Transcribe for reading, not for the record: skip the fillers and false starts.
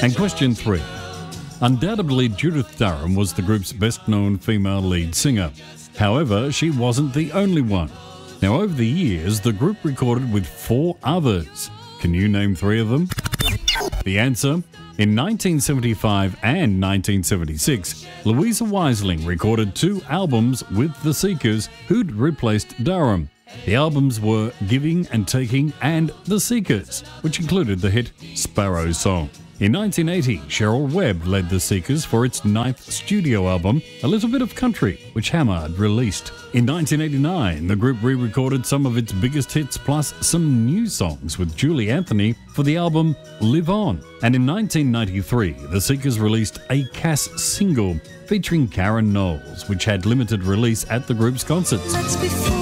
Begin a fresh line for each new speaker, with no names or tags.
And question 3. Undoubtedly, Judith Durham was the group's best-known female lead singer. However, she wasn't the only one. Now, over the years, the group recorded with 4 others. Can you name 3 of them? The answer: in 1975 and 1976, Louisa Wiseling recorded 2 albums with The Seekers, who'd replaced Durham. The albums were Giving and Taking and The Seekers, which included the hit Sparrow Song. In 1980, Cheryl Webb led The Seekers for its 9th studio album, A Little Bit of Country, which Hammer had released. In 1989, the group re-recorded some of its biggest hits plus some new songs with Julie Anthony for the album Live On. And in 1993, The Seekers released a Cass single featuring Karen Knowles, which had limited release at the group's concerts.